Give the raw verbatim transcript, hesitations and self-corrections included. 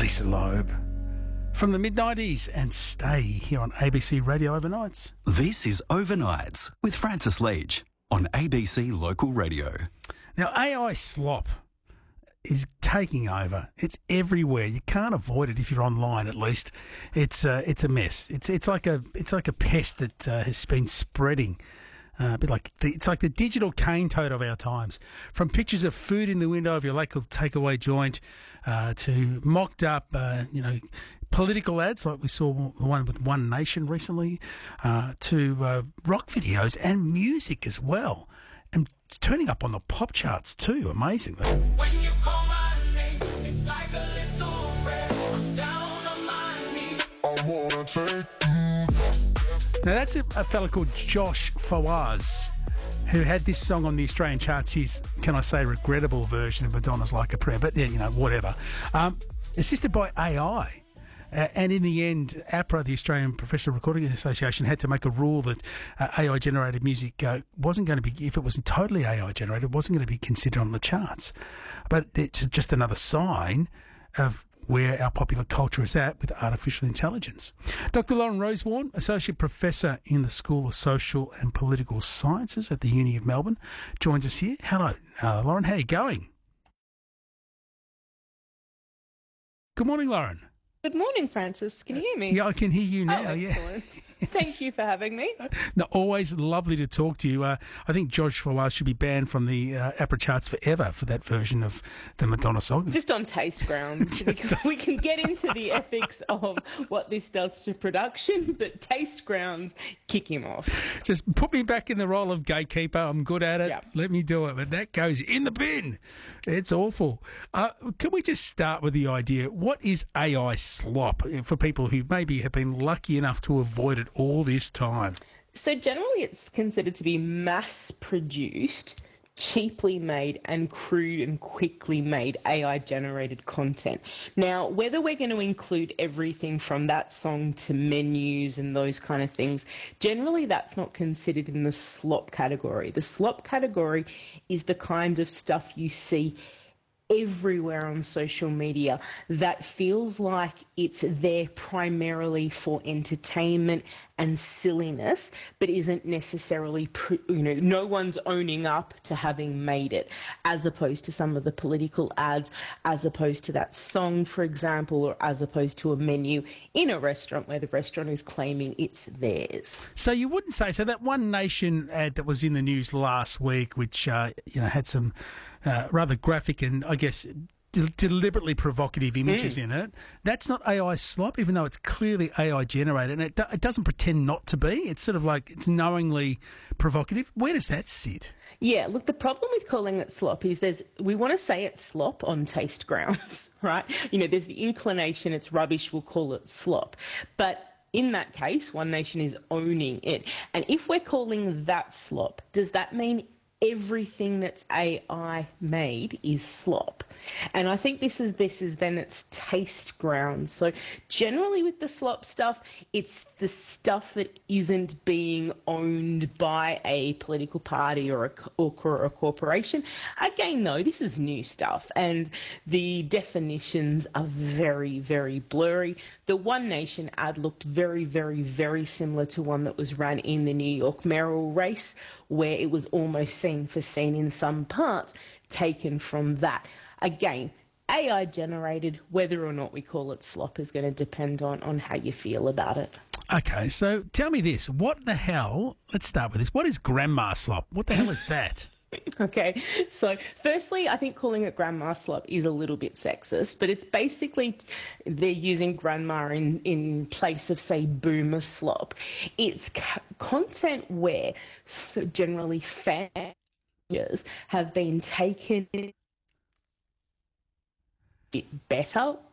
Lisa Loeb from the mid nineties, and stay here on A B C Radio Overnights. This is Overnights with Francis Leach on A B C Local Radio. Now, A I slop is taking over. It's everywhere. You can't avoid it if you're online. At least it's uh, it's a mess. It's it's like a it's like a pest that uh, has been spreading. Uh, a bit like the, it's like the digital cane toad of our times. From pictures of food in the window of your local takeaway joint uh, to mocked up, uh, you know, political ads like we saw the one with One Nation recently, uh, to uh, rock videos and music as well, and it's turning up on the pop charts too. Amazingly. When you call my name, it's like a little prayer. I'm down on my knees. I wanna take Now, that's a, a fella called Josh Fawaz, who had this song on the Australian charts. His, can I say, regrettable version of Madonna's Like a Prayer, but, yeah, you know, whatever. Um, assisted by A I. Uh, and in the end, APRA, the Australian Professional Recording Association, had to make a rule that uh, A I-generated music uh, wasn't going to be, if it was totally A I-generated, wasn't going to be considered on the charts. But it's just another sign of where our popular culture is at with artificial intelligence. Doctor Lauren Rosewarne, Associate Professor in the School of Social and Political Sciences at the Uni of Melbourne, joins us here. Hello, uh, Lauren. How are you going? Good morning, Lauren. Good morning, Francis. Can you hear me? Yeah, I can hear you now, oh, yeah. Excellent. Thank you for having me. No, always lovely to talk to you. Uh, I think Josh Fawaz should be banned from the uh, APRA charts forever for that version of the Madonna song. Just on taste grounds. we, can, we can get into the ethics of what this does to production, but taste grounds, kick him off. Just put me back in the role of gatekeeper. I'm good at it. Yep. Let me do it. But that goes in the bin. It's awful. Uh, can we just start with the idea, what is A I slop for people who maybe have been lucky enough to avoid it all this time? So generally it's considered to be mass-produced, cheaply made and crude and quickly made A I-generated content. Now, whether we're going to include everything from that song to menus and those kind of things, generally that's not considered in the slop category. The slop category is the kind of stuff you see everywhere on social media that feels like it's there primarily for entertainment and silliness, but isn't necessarily, you know, no one's owning up to having made it, as opposed to some of the political ads, as opposed to that song, for example, or as opposed to a menu in a restaurant where the restaurant is claiming it's theirs. So you wouldn't say, so that One Nation ad that was in the news last week, which, uh, you know, had some uh, rather graphic and, I guess, de- deliberately provocative images mm. in it, that's not A I slop, even though it's clearly A I generated, and it, do- it doesn't pretend not to be. It's sort of like it's knowingly provocative. Where does that sit? Yeah, look, the problem with calling it slop is there's, we want to say it's slop on taste grounds, right? You know, there's the inclination it's rubbish, we'll call it slop. But in that case, One Nation is owning it. And if we're calling that slop, does that mean everything that's A I made is slop? And I think this is this is then its taste grounds. So generally with the slop stuff, it's the stuff that isn't being owned by a political party or a, or, or a corporation. Again, though, this is new stuff, and the definitions are very, very blurry. The One Nation ad looked very, very, very similar to one that was run in the New York mayoral race, where it was almost scene for scene in some parts taken from that. Again, A I generated, whether or not we call it slop is going to depend on, on how you feel about it. Okay, so tell me this. What the hell, let's start with this. What is grandma slop? What the hell is that? Okay, so firstly, I think calling it grandma slop is a little bit sexist, but it's basically they're using grandma in, in place of, say, boomer slop. It's c- content where f- generally failures have been taken bit better